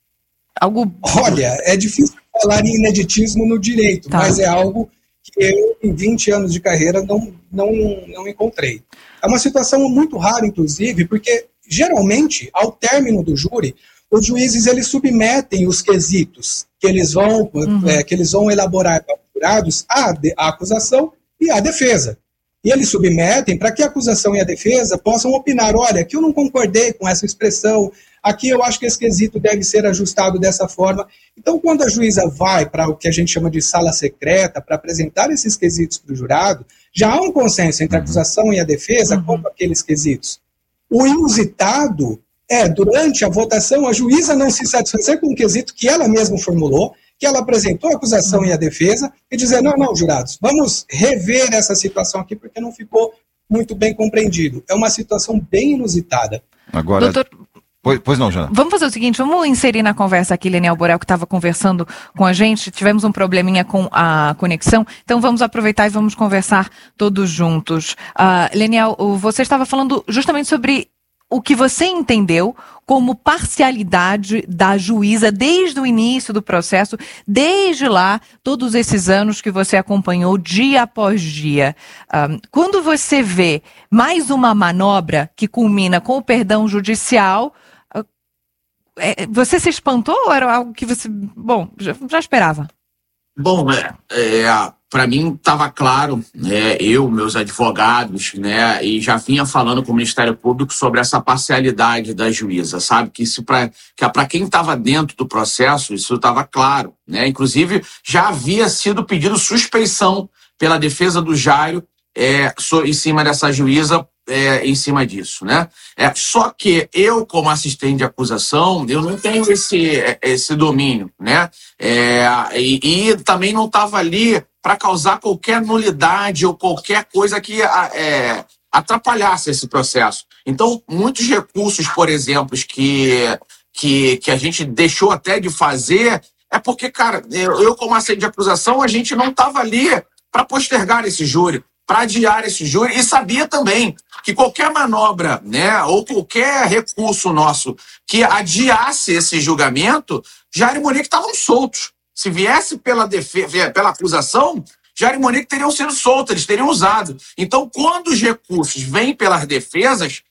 Olha, é difícil falar em ineditismo no direito, mas é algo que eu, em 20 anos de carreira, não encontrei. É uma situação muito rara, inclusive, porque, geralmente, ao término do júri, os juízes eles submetem os quesitos que eles vão elaborar para os jurados à acusação e à defesa. E eles submetem para que a acusação e a defesa possam opinar, olha, aqui eu não concordei com essa expressão, aqui eu acho que esse quesito deve ser ajustado dessa forma. Então, quando a juíza vai para o que a gente chama de sala secreta, para apresentar esses quesitos para o jurado, já há um consenso entre a acusação e a defesa quanto àqueles quesitos. O inusitado é, durante a votação, a juíza não se satisfazer com o quesito que ela mesma formulou, que ela apresentou a acusação e a defesa, e dizer, não, jurados, vamos rever essa situação aqui, porque não ficou muito bem compreendido. É uma situação bem inusitada. Agora... Doutor... Pois não, Jana. Vamos fazer o seguinte, vamos inserir na conversa aqui Leniel Borel, que estava conversando com a gente, tivemos um probleminha com a conexão, então vamos aproveitar e vamos conversar todos juntos. Leniel, você estava falando justamente sobre o que você entendeu como parcialidade da juíza desde o início do processo, desde lá, todos esses anos que você acompanhou dia após dia. Quando você vê mais uma manobra que culmina com o perdão judicial, você se espantou ou era algo que você, já esperava? Bom, para mim estava claro, né, meus advogados, né, e já vinha falando com o Ministério Público sobre essa parcialidade da juíza, sabe? Que isso para quem estava dentro do processo, isso estava claro, né? Inclusive, já havia sido pedido suspeição pela defesa do Jairo em cima dessa juíza, em cima disso, né? Só que eu, como assistente de acusação, eu não tenho esse domínio, né? E também não estava ali para causar qualquer nulidade ou qualquer coisa que atrapalhasse esse processo. Então, muitos recursos, por exemplo, que a gente deixou até de fazer, é porque, cara, eu como assistente de acusação, a gente não estava ali para postergar esse júri, para adiar esse júri, e sabia também que qualquer manobra, né, ou qualquer recurso nosso que adiasse esse julgamento, Jairo e Monique estavam soltos. Se viesse pela acusação, Jairo e Monique teriam sido soltos, eles teriam usado. Então, quando os recursos vêm pelas defesas,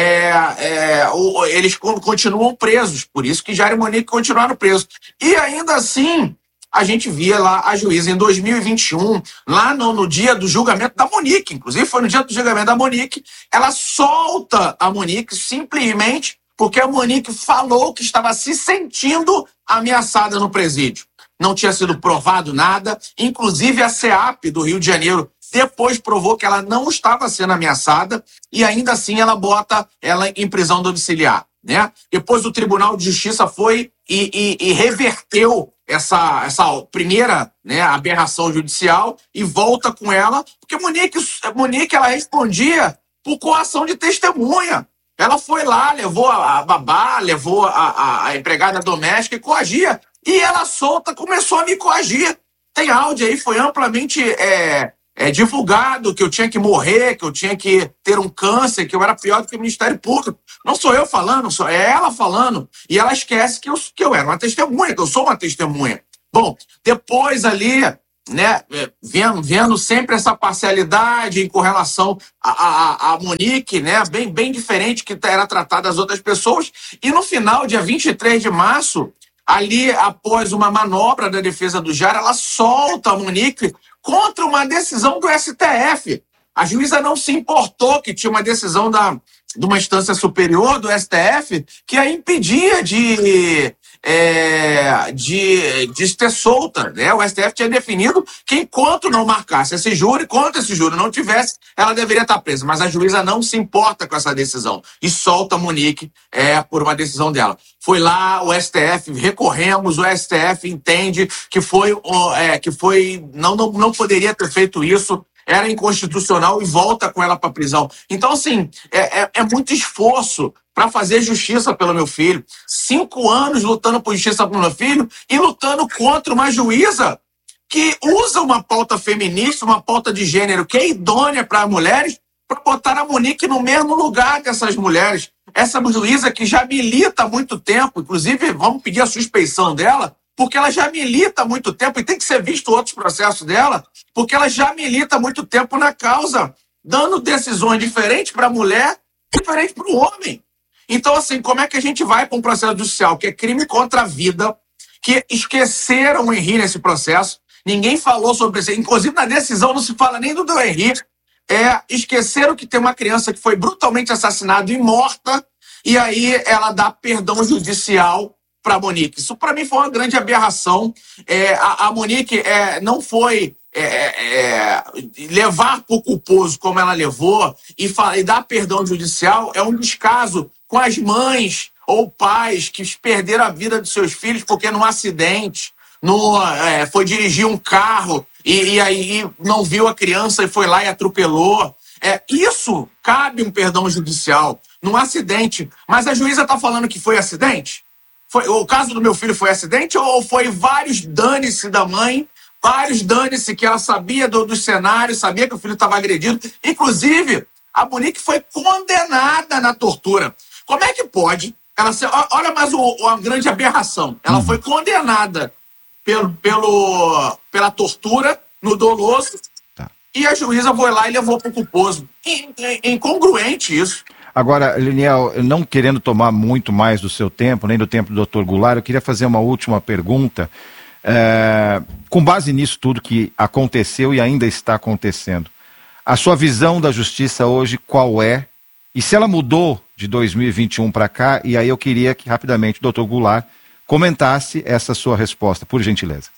eles continuam presos. Por isso que Jairo e Monique continuaram presos. E ainda assim, a gente via lá a juíza em 2021, lá no dia do julgamento da Monique, inclusive foi no dia do julgamento da Monique, ela solta a Monique simplesmente porque a Monique falou que estava se sentindo ameaçada no presídio. Não tinha sido provado nada, inclusive a CEAP do Rio de Janeiro depois provou que ela não estava sendo ameaçada e ainda assim ela bota ela em prisão domiciliar, né? Depois o Tribunal de Justiça foi e reverteu essa primeira, né, aberração judicial e volta com ela, porque Monique ela respondia por coação de testemunha. Ela foi lá, levou a babá, levou a empregada doméstica e coagia. E ela solta começou a me coagir. Tem áudio aí, foi amplamente divulgado que eu tinha que morrer, que eu tinha que ter um câncer, que eu era pior do que o Ministério Público. Não sou eu falando, é ela falando. E ela esquece que eu era uma testemunha, que eu sou uma testemunha. Bom, depois ali, né, vendo sempre essa parcialidade com relação a Monique, né, bem diferente que era tratada das outras pessoas. E no final, dia 23 de março, ali após uma manobra da defesa do Jair, ela solta a Monique contra uma decisão do STF. A juíza não se importou que tinha uma decisão de uma instância superior do STF que a impedia de ser solta, né? O STF tinha definido que enquanto não marcasse esse júri, enquanto esse júri não tivesse, ela deveria estar presa. Mas a juíza não se importa com essa decisão e solta a Monique por uma decisão dela. Foi lá, o STF, recorremos, o STF entende que não poderia ter feito isso, era inconstitucional e volta com ela para a prisão. Então, assim, é muito esforço para fazer justiça pelo meu filho. 5 anos lutando por justiça pelo meu filho e lutando contra uma juíza que usa uma pauta feminista, uma pauta de gênero que é idônea para mulheres, para botar a Monique no mesmo lugar que essas mulheres. Essa juíza que já milita há muito tempo, inclusive vamos pedir a suspeição dela, porque ela já milita há muito tempo, e tem que ser visto outros processos dela, porque ela já milita há muito tempo na causa, dando decisões diferentes para a mulher, diferentes para o homem. Então, assim, como é que a gente vai para um processo judicial que é crime contra a vida, que esqueceram o Henri nesse processo, ninguém falou sobre isso, inclusive na decisão não se fala nem do Henri, esqueceram que tem uma criança que foi brutalmente assassinada e morta, e aí ela dá perdão judicial para a Monique. Isso para mim foi uma grande aberração. A Monique não foi levar para o culposo como ela levou e dar perdão judicial é um descaso com as mães ou pais que perderam a vida dos seus filhos porque num acidente foi dirigir um carro e aí não viu a criança e foi lá e atropelou. Isso cabe um perdão judicial num acidente. Mas a juíza está falando que foi acidente? O caso do meu filho foi acidente ou foi vários dane-se da mãe, vários dane-se que ela sabia dos cenários, sabia que o filho estava agredido. Inclusive, a Monique foi condenada na tortura. Como é que pode? Olha mais uma grande aberração. Ela foi condenada pela tortura no doloso e a juíza foi lá e levou para o culposo. Incongruente isso. Agora, Liniel, não querendo tomar muito mais do seu tempo, nem do tempo do Dr. Goulart, eu queria fazer uma última pergunta. Com base nisso tudo que aconteceu e ainda está acontecendo, a sua visão da justiça hoje qual é? E se ela mudou de 2021 para cá? E aí eu queria que rapidamente o Dr. Goulart comentasse essa sua resposta, por gentileza.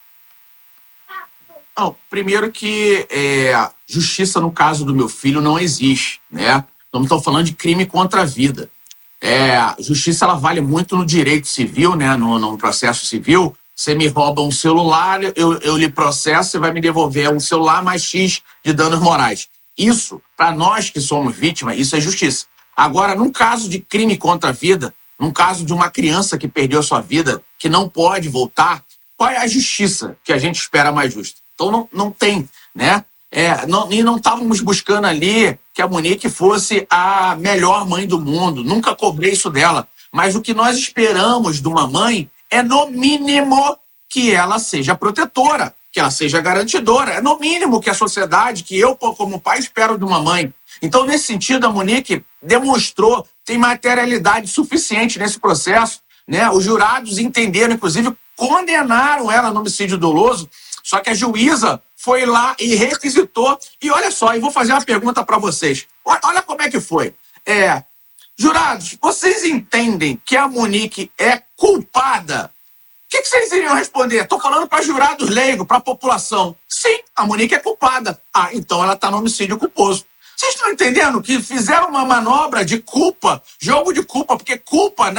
Primeiro que justiça no caso do meu filho não existe, né? Não estou falando de crime contra a vida. Justiça ela vale muito no direito civil, né? No processo civil. Você me rouba um celular, eu lhe processo, você vai me devolver um celular mais X de danos morais. Isso, para nós que somos vítimas, isso é justiça. Agora, num caso de crime contra a vida, num caso de uma criança que perdeu a sua vida, que não pode voltar, qual é a justiça que a gente espera mais justa? Então não tem, né? E não estávamos buscando ali que a Monique fosse a melhor mãe do mundo. Nunca cobrei isso dela. Mas o que nós esperamos de uma mãe é, no mínimo, que ela seja protetora, que ela seja garantidora. É no mínimo que a sociedade, que eu, como pai, espero de uma mãe. Então, nesse sentido, a Monique demonstrou, tem materialidade suficiente nesse processo, né? Os jurados entenderam, inclusive, condenaram ela no homicídio doloso, só que a juíza foi lá e requisitou. E olha só, eu vou fazer uma pergunta para vocês. Olha como é que foi. Jurados, vocês entendem que a Monique é culpada? O que vocês iriam responder? Estou falando para jurados leigos, para a população. Sim, a Monique é culpada. Então ela está no homicídio culposo. Vocês estão entendendo que fizeram uma manobra de culpa, jogo de culpa, porque culpa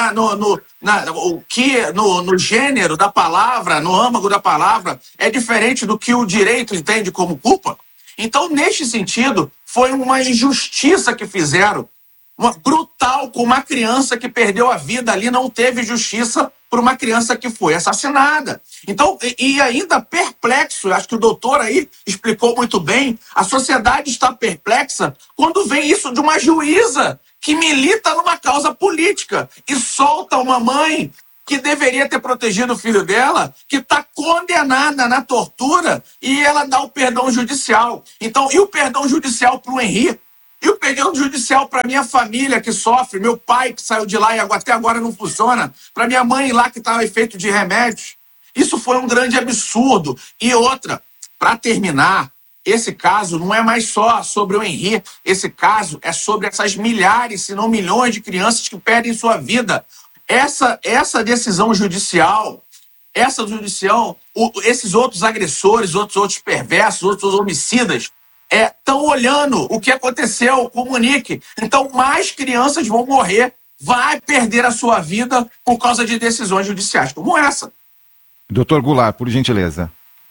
no gênero da palavra, no âmago da palavra, é diferente do que o direito entende como culpa? Então, neste sentido, foi uma injustiça que fizeram. brutal com uma criança que perdeu a vida ali, não teve justiça por uma criança que foi assassinada. Então, e ainda perplexo, acho que o doutor aí explicou muito bem, a sociedade está perplexa quando vem isso de uma juíza que milita numa causa política e solta uma mãe que deveria ter protegido o filho dela, que está condenada na tortura, e ela dá o perdão judicial. Então, e o perdão judicial para o Henri? E o perdão judicial para minha família que sofre, meu pai que saiu de lá e até agora não funciona, para minha mãe lá que estava efeito de remédios? Isso foi um grande absurdo. E outra, para terminar, esse caso não é mais só sobre o Henri, esse caso é sobre essas milhares, se não milhões de crianças que perdem sua vida. Essa decisão judicial, esses outros agressores, outros perversos, outros homicidas, estão olhando o que aconteceu com o Monique. Então, mais crianças vão morrer, vai perder a sua vida por causa de decisões judiciais como essa. Doutor Goulart, por gentileza.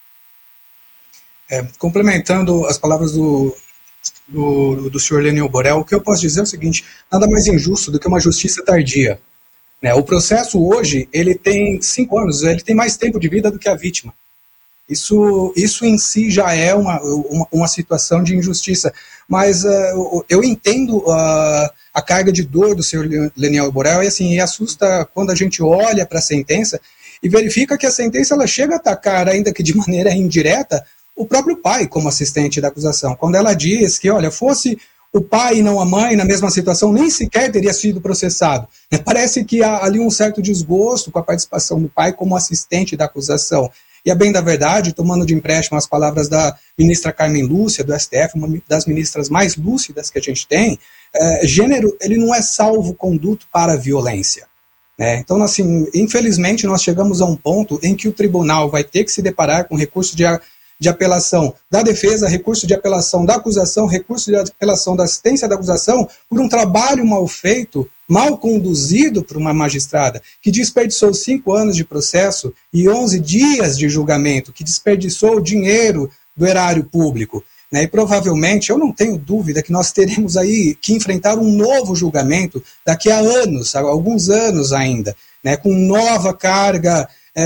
Complementando as palavras do senhor Leniel Borel, o que eu posso dizer é o seguinte: nada mais injusto do que uma justiça tardia. O processo hoje, ele tem 5 anos, ele tem mais tempo de vida do que a vítima. Isso em si já é uma situação de injustiça. Mas eu entendo a carga de dor do senhor Leniel Borel, e assusta quando a gente olha para a sentença e verifica que a sentença ela chega a atacar, ainda que de maneira indireta, o próprio pai como assistente da acusação. Quando ela diz que, olha, fosse o pai e não a mãe na mesma situação, nem sequer teria sido processado. Parece que há ali um certo desgosto com a participação do pai como assistente da acusação. E a bem da verdade, tomando de empréstimo as palavras da ministra Carmen Lúcia, do STF, uma das ministras mais lúcidas que a gente tem, gênero ele não é salvo-conduto para a violência. Então, assim, infelizmente, nós chegamos a um ponto em que o tribunal vai ter que se deparar com recurso de apelação da defesa, recurso de apelação da acusação, recurso de apelação da assistência da acusação, por um trabalho mal feito, mal conduzido por uma magistrada, que desperdiçou 5 anos de processo e 11 dias de julgamento, que desperdiçou o dinheiro do erário público. E provavelmente, eu não tenho dúvida que nós teremos aí que enfrentar um novo julgamento daqui a anos, alguns anos ainda, com nova carga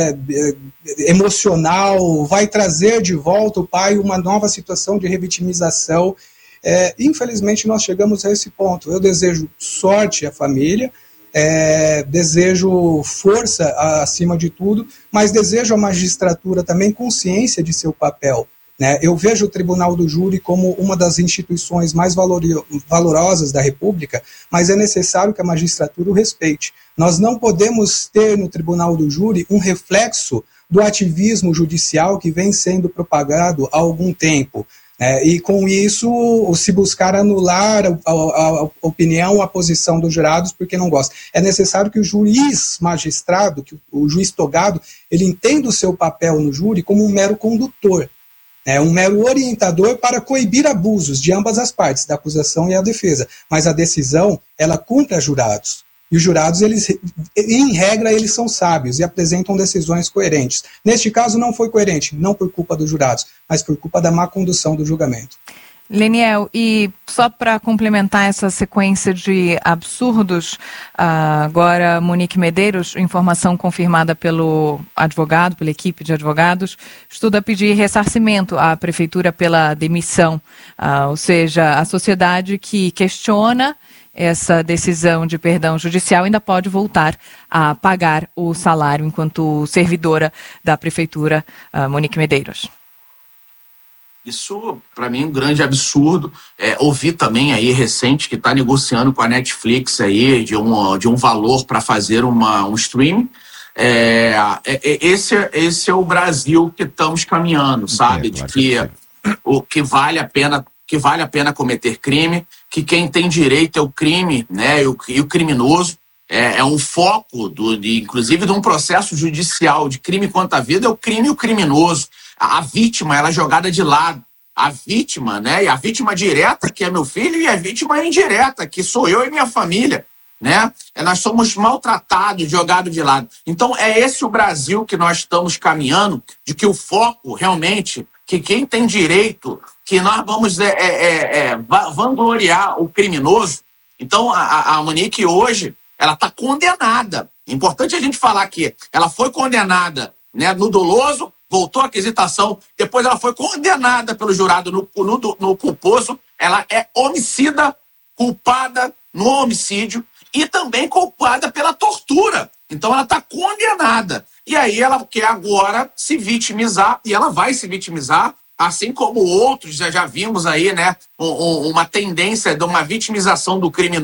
emocional, vai trazer de volta o pai uma nova situação de revitimização. Infelizmente nós chegamos a esse ponto. Eu desejo sorte à família, desejo força acima de tudo, mas desejo à magistratura também consciência de seu papel. Eu vejo o Tribunal do Júri como uma das instituições mais valorosas da República, mas é necessário que a magistratura o respeite. Nós não podemos ter no Tribunal do Júri um reflexo do ativismo judicial que vem sendo propagado há algum tempo. E com isso, se buscar anular a opinião, a posição dos jurados, porque não gosta. É necessário que o juiz magistrado, que o juiz togado, ele entenda o seu papel no júri como um mero condutor. Um mero orientador para coibir abusos de ambas as partes, da acusação e a defesa. Mas a decisão, ela cumpre a jurados. E os jurados, eles, em regra, eles são sábios e apresentam decisões coerentes. Neste caso, não foi coerente, não por culpa dos jurados, mas por culpa da má condução do julgamento. Leniel, e só para complementar essa sequência de absurdos, agora Monique Medeiros, informação confirmada pelo advogado, pela equipe de advogados, estuda pedir ressarcimento à prefeitura pela demissão, ou seja, a sociedade que questiona essa decisão de perdão judicial ainda pode voltar a pagar o salário enquanto servidora da prefeitura, Monique Medeiros. Isso, para mim, é um grande absurdo. Ouvi também aí recente que está negociando com a Netflix aí de um valor para fazer um streaming. Esse é o Brasil que estamos caminhando, sabe? De que vale a pena cometer crime, que quem tem direito é o crime, né? E o criminoso. É um foco, inclusive, de um processo judicial de crime contra a vida, é o crime e o criminoso. A vítima, ela é jogada de lado. A vítima, né? E a vítima direta, que é meu filho, e a vítima indireta, que sou eu e minha família, né? Nós somos maltratados, jogados de lado. Então, é esse o Brasil que nós estamos caminhando, de que o foco, realmente, que quem tem direito, que nós vamos vangloriar o criminoso, Então, a Monique hoje, ela está condenada. É importante a gente falar que ela foi condenada, né, no doloso, voltou à aquisitação, depois ela foi condenada pelo jurado no culposo, ela é homicida, culpada no homicídio e também culpada pela tortura. Então ela está condenada. E aí ela quer agora se vitimizar, e ela vai se vitimizar, assim como outros, já vimos aí, né, uma tendência de uma vitimização do criminoso.